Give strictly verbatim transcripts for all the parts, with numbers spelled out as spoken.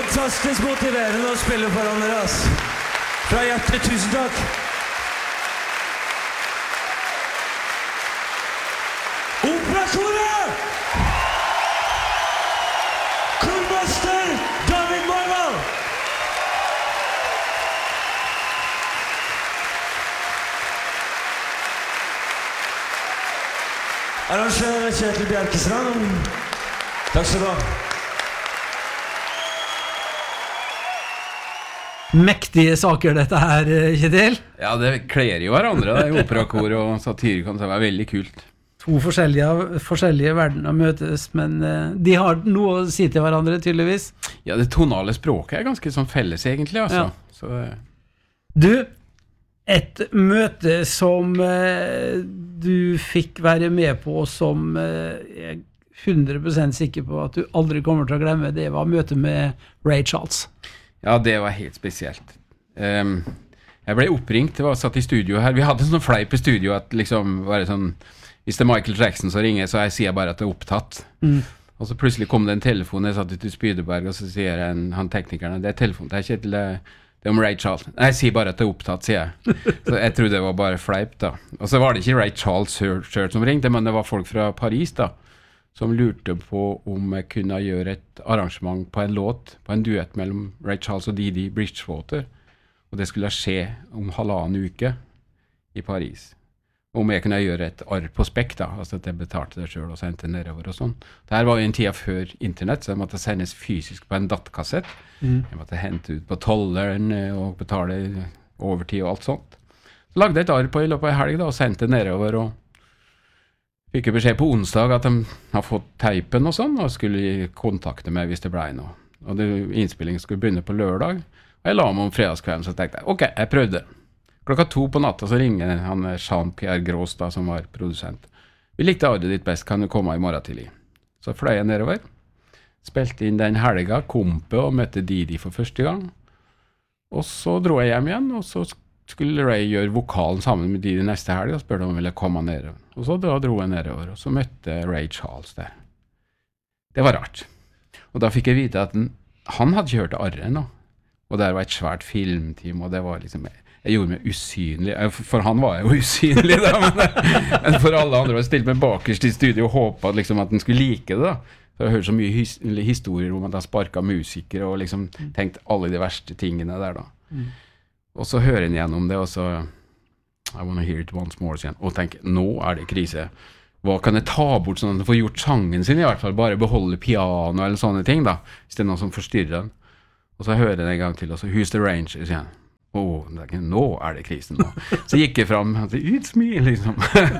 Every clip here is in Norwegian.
fantastisk motiverende å spille foran dere, ass. Fra hjertet, tusen takk. Operakoret! Kormester David Marval! Arrangør Kjetil Bjerkestrand. Takk skal du ha. Mektige saker dette her, Kjetil. Ja, det kler jo hverandre, det er operakor og satyrikon, så det var veldig kult. To forskjellige, forskjellige verdener møtes, men uh, de har noe å si til hverandre, tydeligvis. Ja, det tonale språket er ganske sånn felles, egentlig, altså. Ja. Så, uh... Du, et møte som uh, du fikk være med på, som uh, jeg er hundre prosent sikker på at du aldri kommer til å glemme, det var møtet med Ray Charles. Ja, det var helt spesielt. Um, jeg ble oppringt, det var satt i studio her. Vi hadde en sånn fleip i studio at liksom var det sånn, hvis det er Michael Jackson som ringer, så jeg sier bare at det er opptatt. Mm. Og så plutselig kom det en telefon, jeg satt ute i Spydeberg, og så sier en, han teknikeren, det er telefon, det er ikke til det, det er om Ray Charles. Nei, jeg sier bare at det er opptatt, sier jeg. Så jeg trodde det var bare fleip da. Og så var det ikke Ray Charles selv som ringte, men det var folk fra Paris da, som lurte på om jeg kunne gjøre et arrangement på en låt, på en duett mellom Ray Charles og Didi Bridgewater, og det skulle skje om halvannen uke i Paris. Om jeg kunne gjøre et arr på spekk da, altså at jeg betalte det selv og sendte nedover og sånn. Dette var jo en tid før internett, så det måtte sendes fysisk på en datakassett. Mm. Jeg måtte hente ut på tolleren og betale overtid og alt sånt. Så lagde jeg et arr på i løpet av en helg da, og sendte nedover, og fikk jeg beskjed på onsdag at de har fått teipen og sånn, og skulle kontakte meg hvis det ble noe. Og det, innspillingen skulle begynne på lørdag, og jeg la meg om fredagskvelden, så tenkte jeg, ok, jeg prøvde. Klokka to på natta så ringer han Jean-Pierre Gros da, som var produsent. Vi likte arret ditt best, kan du komme i morgen tidlig? Så fløy jeg nedover, spilte inn den helga, kompe og møtte Didi for første gang. Og så dro jeg hjem igjen, og så skulle Ray gjøre vokalen sammen med Didi neste helg, og spørte om han ville komme nedover. Og så da dro jeg nedover, og så møtte Ray Charles der. Det var rart. Og da fikk jeg vite at den, han hadde ikke hørt arret nå. Og der var et svært filmteam, og det var liksom... Jeg gjorde meg usynlig, for han var jo usynlig da, men, men for alle andre var stilt meg bakerst i studio og håpet liksom, at den skulle like det da. For jeg hørte så mye his historier om at han sparket musikere og liksom tenkte alle de verste tingene der da. Mm. Og så hører han gjennom det, og så I wanna hear it once more, igjen, og tenker, nå er det krise. Hva kan jeg ta bort sånn at han får gjort sangen sin i hvert fall, bare beholde piano eller sånne ting da, hvis det er noe som forstyrrer den. Og så hører jeg en gang til, og så who's the ranger, igjen. Åh, oh, nå er det krisen nå. Så gikk jeg frem, og sa, it's me, liksom.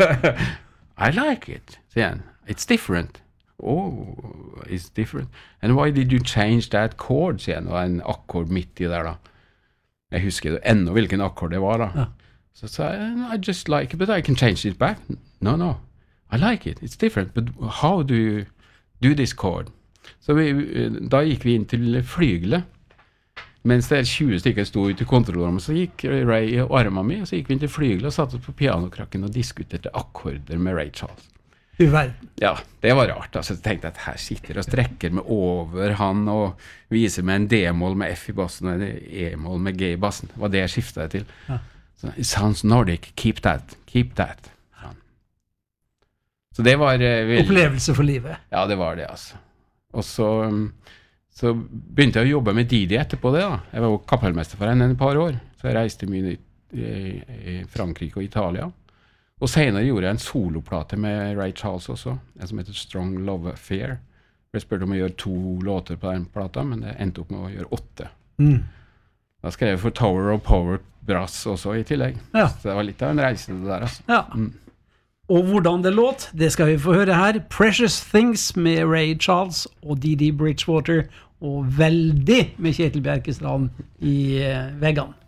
I like it, sier han. It's different. Oh, it's different. And why did you change that chord, sier han. Og en akkord midt i der da. Jeg husker enda hvilken akkord det var da. Ja. Så sa jeg, I just like it, but I can change it back. No, no, I like it, it's different. But how do you do this chord? Så vi, da gikk vi inn til flygelet. Mens det er tjue stykker stod ute i kontrollrommet, så gikk Ray og armen min, og så gikk vi inn til flygelet og satt oss på pianokrakken og diskuterte akkorder med Ray Charles. I verden. Ja, det var rart. Altså, jeg tenkte at her sitter og strekker meg over han og viser meg en D-mål med F i bassen og en E-mål med G i bassen. Det var det jeg skiftet til. Ja. Så, it sounds Nordic, keep that, keep that. Ja. Så det var... Uh, vel... Opplevelse for livet. Ja, det var det, altså. Og så... Um, Så begynte jeg å jobbe med Didi etterpå det da. Jeg var jo kapellmester for henne en par år. Så jeg reiste mye i, i Frankrike og Italia. Og senere gjorde jeg en soloplate med Ray Charles også, en som heter Strong Love Affair. Jeg spurte om å gjøre to låter på den plata, men det endte opp med å gjøre åtte. Mm. Da skrev jeg for Tower of Power Brass også i tillegg. Ja. Så det var litt av en reise det der, altså. Ja. Mm. Og hvordan det låt, det skal vi få høre her. Precious Things med Ray Charles og Didi Bridgewater, og Veldig med Kjetil Bjerkestrand i veggene.